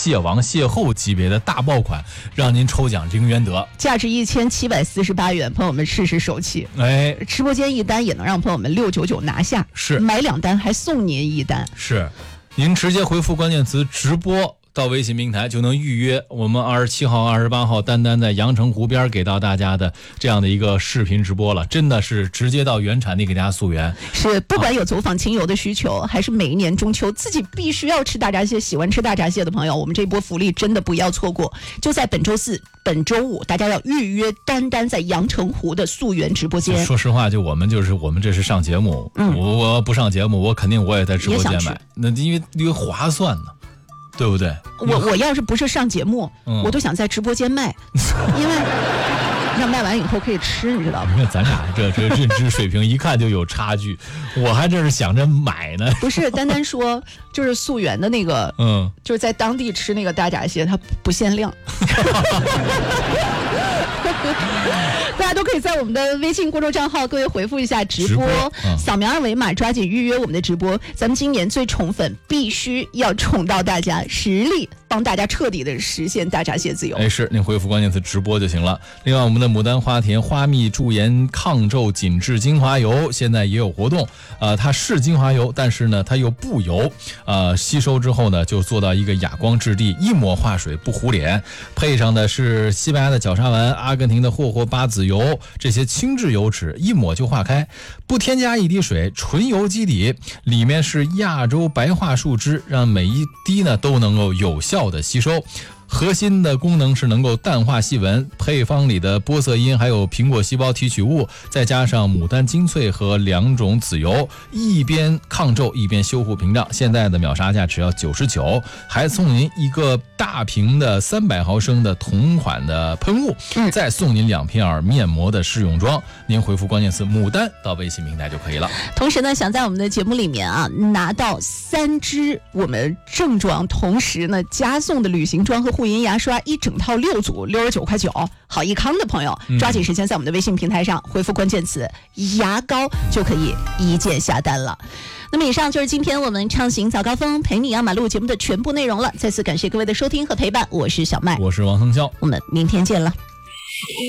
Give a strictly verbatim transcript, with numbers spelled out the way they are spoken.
蟹王蟹后级别的大爆款，让您抽奖零元得， 价值一千七百四十八元，朋友们试试手气。 哎， 直播间一单也能让朋友们六九九拿下， 是买两单还送您一单， 是，您直接回复关键词直播到微信平台就能预约我们二十七号、二十八号丹丹在阳澄湖边给到大家的这样的一个视频直播了，真的是直接到原产地给大家溯源。 是，不管有走访亲友的需求，还是每一年中秋自己必须要吃大闸蟹、喜欢吃大闸蟹的朋友，我们这波福利真的不要错过。就在本周四、本周五，大家要预约丹丹在阳澄湖的溯源直播间。 说实话，就我们就是我们这是上节目，嗯、我我不上节目，我肯定我也在直播间买，那因为因为划算呢。对不对？ 我我要是不是上节目，嗯、我都想在直播间卖，因为那卖完以后可以吃，你知道吗？ 你看咱俩这这认知水平一看就有差距，我还这是想着买呢。 不是，单单说就是溯源的那个，嗯，就是在当地吃那个大闸蟹，它不限量。大家都可以在我们的微信公众账号，各位回复一下直播，直播嗯、扫描二维码，抓紧预约我们的直播。咱们今年最宠粉，必须要宠到大家，实力帮大家彻底的实现大闸蟹自由。 哎，是，您回复关键词直播就行了。另外，我们的牡丹花田花蜜驻颜抗皱紧致精华油现在也有活动，呃，它是精华油，但是呢，它又不油，呃，吸收之后呢，就做到一个哑光质地，一抹化水不糊脸。配上的是西班牙的角鲨烷、阿根廷的霍霍巴籽油，这些轻质油脂一抹就化开，不添加一滴水，纯油基底，里面是亚洲白桦树脂，让每一滴呢都能够有效的吸收。核心的功能是能够淡化细纹，配方里的玻色因还有苹果细胞提取物，再加上牡丹精粹和两种籽油，一边抗皱一边修护屏障。现在的秒杀价只要九十九，还送您一个大瓶的三百毫升的同款的喷雾，嗯、再送您两片面膜的试用装。您回复关键词牡丹到微信平台就可以了。 同时呢，想在我们的节目里面啊拿到三支我们正装，同时呢加送的旅行装和护龈牙刷一整套六组，六十九块九，好益康的朋友，抓紧时间在我们的微信平台上回复关键词牙膏，就可以一键下单了。那么以上就是今天我们畅行早高峰陪你压马路节目的全部内容了，再次感谢各位的收听和陪伴，我是小麦， 我是王腾霄， 我们明天见了。